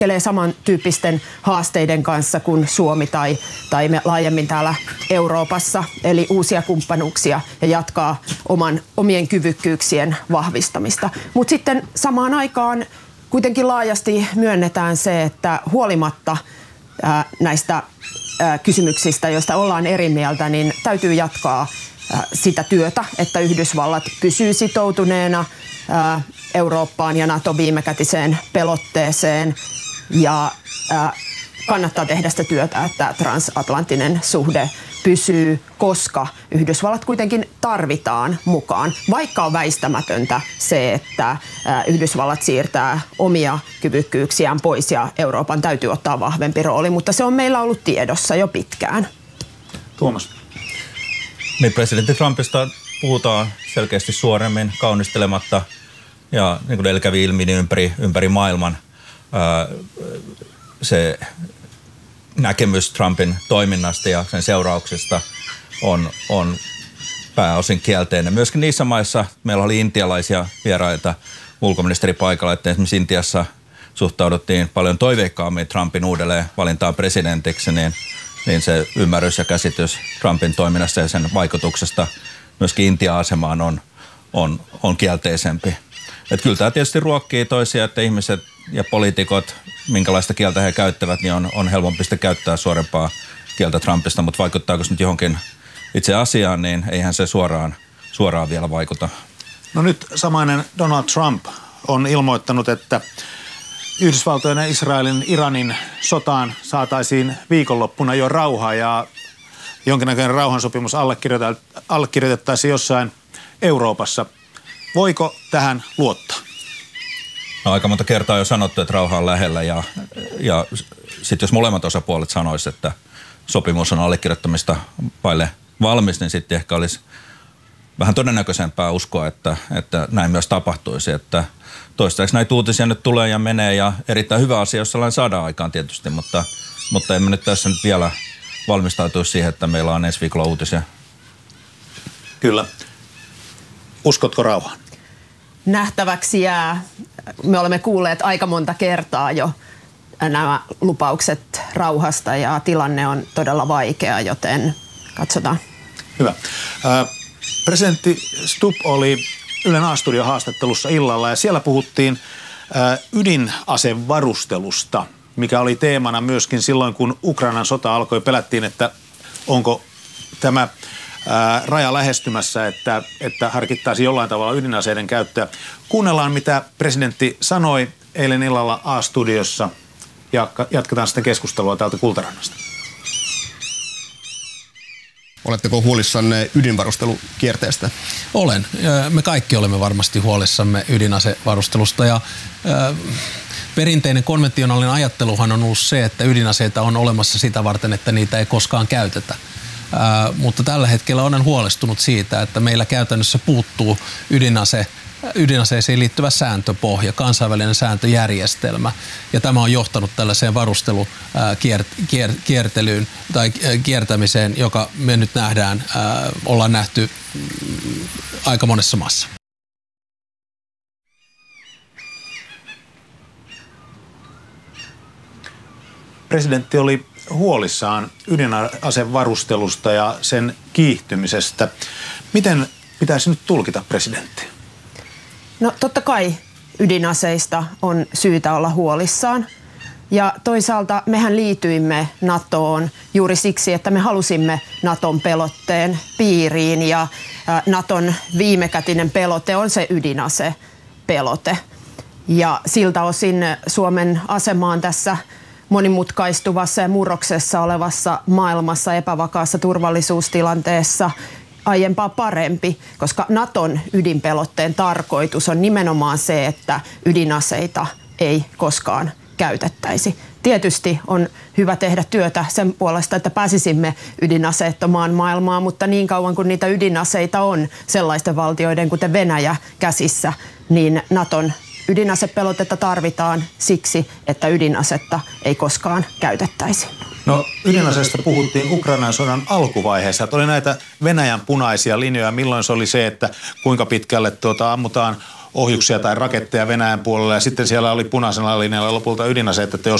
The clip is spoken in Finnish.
samantyyppisten haasteiden kanssa kuin Suomi tai me laajemmin täällä Euroopassa, eli uusia kumppanuuksia ja jatkaa omien kyvykkyyksien vahvistamista. Mutta sitten samaan aikaan kuitenkin laajasti myönnetään se, että huolimatta näistä kysymyksistä, joista ollaan eri mieltä, niin täytyy jatkaa sitä työtä, että Yhdysvallat pysyy sitoutuneena Eurooppaan ja Naton viimekätiseen pelotteeseen ja kannattaa tehdä sitä työtä, että transatlanttinen suhde pysyy, koska Yhdysvallat kuitenkin tarvitaan mukaan, vaikka on väistämätöntä se, että Yhdysvallat siirtää omia kyvykkyyksiään pois ja Euroopan täytyy ottaa vahvempi rooli, mutta se on meillä ollut tiedossa jo pitkään. Tuomas. Niin, presidentti Trumpista puhutaan selkeästi suoremmin, kaunistelematta ja niin kuin edellä kävi ilmi, niin ympäri maailman se näkemys Trumpin toiminnasta ja sen seurauksista on pääosin kielteinen. Myöskin niissä maissa, meillä oli intialaisia vieraita ulkoministeri paikalla, että esimerkiksi Intiassa suhtauduttiin paljon toiveikkaammin Trumpin uudelleen valintaan presidentiksi, niin se ymmärrys ja käsitys Trumpin toiminnasta ja sen vaikutuksesta myöskin Intia-asemaan on kielteisempi. Että kyllä tämä tietysti ruokkii toisia, että ihmiset ja poliitikot, minkälaista kieltä he käyttävät, niin on helpompi sitten käyttää suorempaa kieltä Trumpista, mutta vaikuttaako se nyt johonkin itse asiaan, niin eihän se suoraan vielä vaikuta. No nyt samainen Donald Trump on ilmoittanut, että Yhdysvaltojen ja Israelin Iranin sotaan saataisiin viikonloppuna jo rauha ja jonkinnäköinen rauhansopimus allekirjoitettaisiin jossain Euroopassa. Voiko tähän luottaa? No, aika monta kertaa on jo sanottu, että rauha on lähellä ja sitten jos molemmat osapuolet sanoisivat, että sopimus on allekirjoittamista vaille valmis, niin sitten ehkä olisi vähän todennäköisempää uskoa, että näin myös tapahtuisi. Että toistaiseksi näitä uutisia nyt tulee ja menee ja erittäin hyvä asia, jos sellainen saadaan aikaan tietysti, mutta emme nyt tässä nyt vielä valmistautuisi siihen, että meillä on ensi viikolla uutisia. Kyllä. Uskotko rauhaan? Nähtäväksi jää. Me olemme kuulleet aika monta kertaa jo nämä lupaukset rauhasta ja tilanne on todella vaikea, joten katsotaan. Hyvä. Presidentti Stubb oli Ylen A-studio haastattelussa illalla ja siellä puhuttiin ydinasevarustelusta, mikä oli teemana myöskin silloin, kun Ukrainan sota alkoi. Pelättiin, että onko tämä raja lähestymässä, että harkittaisiin jollain tavalla ydinaseiden käyttöä. Kuunnellaan, mitä presidentti sanoi eilen illalla A-studiossa ja jatketaan sitten keskustelua täältä Kultarannasta. Oletteko huolissanne ydinvarustelukierteestä? Olen. Me kaikki olemme varmasti huolissamme ydinasevarustelusta ja perinteinen konventionaalinen ajatteluhan on ollut se, että ydinaseita on olemassa sitä varten, että niitä ei koskaan käytetä. Mutta tällä hetkellä olen huolestunut siitä, että meillä käytännössä puuttuu ydinaseisiin liittyvä sääntöpohja, kansainvälinen sääntöjärjestelmä. Ja tämä on johtanut tällaiseen varustelukiertelyyn tai kiertämiseen, joka me nyt nähdään, ollaan nähty aika monessa maassa. Presidentti oli huolissaan ydinasevarustelusta ja sen kiihtymisestä. Miten pitäisi nyt tulkita presidentti? No totta kai ydinaseista on syytä olla huolissaan. Ja toisaalta mehän liityimme NATOon juuri siksi, että me halusimme NATOn pelotteen piiriin ja NATOn viimekätinen pelote on se ydinasepelote. Ja siltä osin Suomen asemaan tässä monimutkaistuvassa ja murroksessa olevassa maailmassa, epävakaassa turvallisuustilanteessa aiempaa parempi, koska NATOn ydinpelotteen tarkoitus on nimenomaan se, että ydinaseita ei koskaan käytettäisi. Tietysti on hyvä tehdä työtä sen puolesta, että pääsisimme ydinaseettomaan maailmaan, mutta niin kauan kuin niitä ydinaseita on sellaisten valtioiden kuten Venäjä käsissä, niin NATOn ydinasepelotetta tarvitaan siksi, että ydinasetta ei koskaan käytettäisi. No ydinaseesta puhuttiin Ukrainan sodan alkuvaiheessa. Että oli näitä Venäjän punaisia linjoja. Milloin se oli se, että kuinka pitkälle ammutaan ohjuksia tai raketteja Venäjän puolella ja sitten siellä oli punaisella linjalla lopulta ydinaseet, että jos